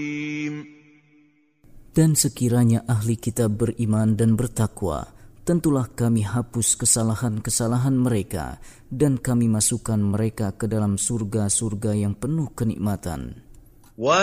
Dan sekiranya ahli kitab beriman dan bertakwa, tentulah kami hapus kesalahan-kesalahan mereka dan kami masukkan mereka ke dalam surga-surga yang penuh kenikmatan.